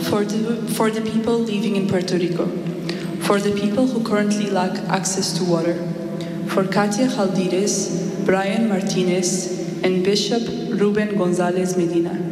for the people living in Puerto Rico, for the people who currently lack access to water, for Katia Jaldiris, Brian Martinez, and Bishop Ruben Gonzalez Medina,